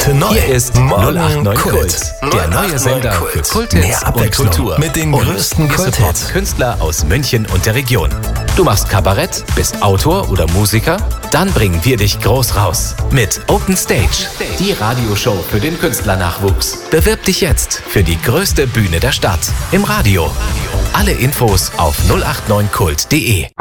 Heute neu. Hier ist Morgen 089 Kult. Kult. Der neue Sender für Kulthits Mehr und Abwechslung Kultur. mit den Und größten wir Kulthits. supporten Künstler aus München und der Region. Du machst Kabarett, bist Autor oder Musiker? Dann bringen wir dich groß raus mit Open Stage, die Radioshow für den Künstlernachwuchs. Bewirb dich jetzt für die größte Bühne der Stadt im Radio. Alle Infos auf 089kult.de.